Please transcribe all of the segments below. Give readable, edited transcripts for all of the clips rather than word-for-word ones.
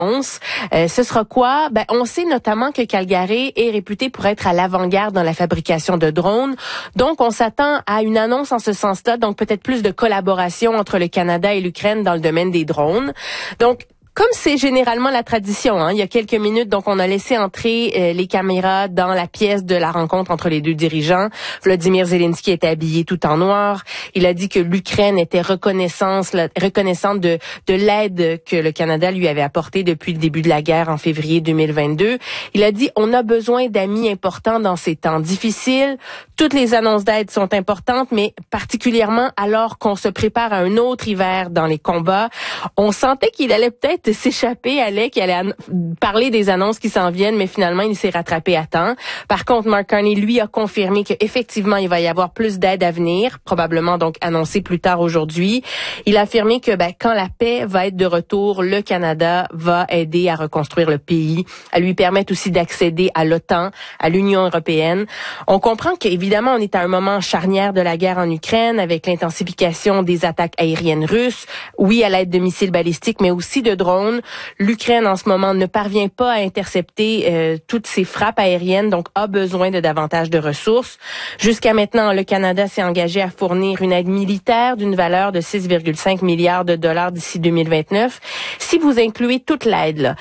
Ce sera quoi? On sait notamment que Calgary est réputé pour être à l'avant-garde dans la fabrication de drones. Donc, on s'attend à une annonce en ce sens-là, donc peut-être plus de collaboration entre le Canada et l'Ukraine dans le domaine des drones. Donc, comme c'est généralement la tradition, il y a quelques minutes, donc on a laissé entrer les caméras dans la pièce de la rencontre entre les deux dirigeants. Vladimir Zelensky était habillé tout en noir. Il a dit que l'Ukraine était reconnaissante de l'aide que le Canada lui avait apportée depuis le début de la guerre en février 2022. Il a dit « On a besoin d'amis importants dans ces temps difficiles. Toutes les annonces d'aide sont importantes, mais particulièrement alors qu'on se prépare à un autre hiver dans les combats. » On sentait qu'il allait peut-être s'échapper, qu'il allait parler des annonces qui s'en viennent, mais finalement, il s'est rattrapé à temps. Par contre, Mark Carney, lui, a confirmé qu'effectivement, il va y avoir plus d'aide à venir, probablement donc annoncé plus tard aujourd'hui. Il a affirmé que quand la paix va être de retour, le Canada va aider à reconstruire le pays, à lui permettre aussi d'accéder à l'OTAN, à l'Union européenne. On comprend qu'évidemment, on est à un moment charnière de la guerre en Ukraine, avec l'intensification des attaques aériennes russes, oui, à l'aide de missiles balistiques, mais aussi de drones. L'Ukraine, en ce moment, ne parvient pas à intercepter toutes ces frappes aériennes, donc a besoin de davantage de ressources. Jusqu'à maintenant, le Canada s'est engagé à fournir une aide militaire d'une valeur de 6,5 milliards de dollars d'ici 2029. Si vous incluez toute l'aide,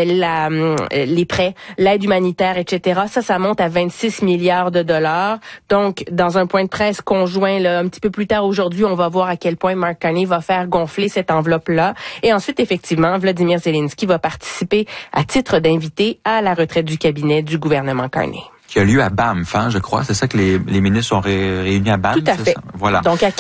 les prêts, l'aide humanitaire, etc., ça monte à 26 milliards de dollars. Donc, dans un point de presse conjoint, un petit peu plus tard aujourd'hui, on va voir à quel point Mark Carney va faire gonfler cette enveloppe-là. Et ensuite, effectivement, Vladimir Zelensky va participer à titre d'invité à la retraite du cabinet du gouvernement Carney. Qui a lieu à Banff, je crois. C'est ça que les ministres sont réunis à Banff? Tout à fait. Voilà. Donc, à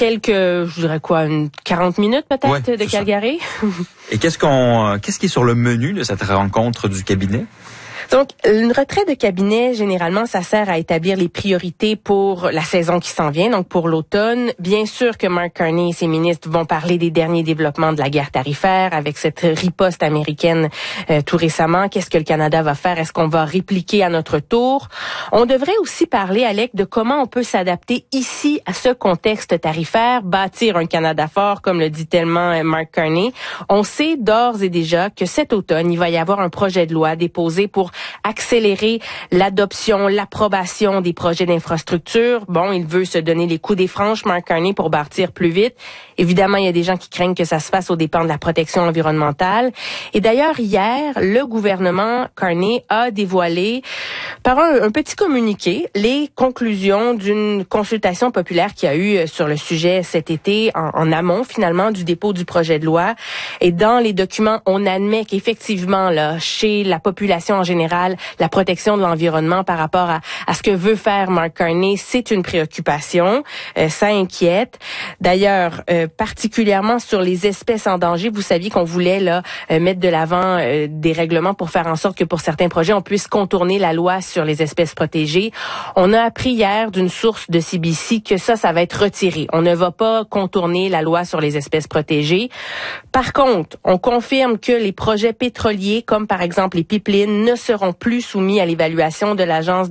une 40 minutes peut-être de Calgary. Et qu'est-ce qui est sur le menu de cette rencontre du cabinet? Donc, une retraite de cabinet, généralement, ça sert à établir les priorités pour la saison qui s'en vient, donc pour l'automne. Bien sûr que Mark Carney et ses ministres vont parler des derniers développements de la guerre tarifaire avec cette riposte américaine tout récemment. Qu'est-ce que le Canada va faire? Est-ce qu'on va répliquer à notre tour? On devrait aussi parler, Alec, de comment on peut s'adapter ici à ce contexte tarifaire, bâtir un Canada fort, comme le dit tellement Mark Carney. On sait d'ores et déjà que cet automne, il va y avoir un projet de loi déposé pour accélérer l'adoption, l'approbation des projets d'infrastructure. Bon, il veut se donner les coups des franches, Mark Carney, pour bâtir plus vite. Évidemment, il y a des gens qui craignent que ça se fasse aux dépens de la protection environnementale. Et d'ailleurs, hier, le gouvernement Carney a dévoilé, par un petit communiqué, les conclusions d'une consultation populaire qu'il y a eu sur le sujet cet été, en amont, finalement, du dépôt du projet de loi. Et dans les documents, on admet qu'effectivement, chez la population en général, la protection de l'environnement par rapport à ce que veut faire Mark Carney, c'est une préoccupation. Ça inquiète. D'ailleurs, particulièrement sur les espèces en danger, vous saviez qu'on voulait mettre de l'avant des règlements pour faire en sorte que pour certains projets, on puisse contourner la loi sur les espèces protégées. On a appris hier d'une source de CBC que ça va être retiré. On ne va pas contourner la loi sur les espèces protégées. Par contre, on confirme que les projets pétroliers, comme par exemple les pipelines, ne seront plus soumis à l'évaluation de l'Agence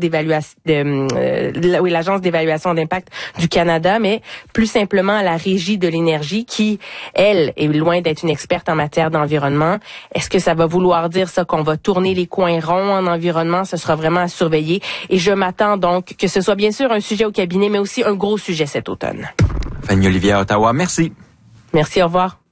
d'évaluation d'impact du Canada, mais plus simplement à la Régie de l'énergie qui, elle, est loin d'être une experte en matière d'environnement. Est-ce que ça va vouloir dire ça qu'on va tourner les coins ronds en environnement? Ce sera vraiment à surveiller. Et je m'attends donc que ce soit bien sûr un sujet au cabinet, mais aussi un gros sujet cet automne. Fanny Olivier à Ottawa, merci. Merci, au revoir.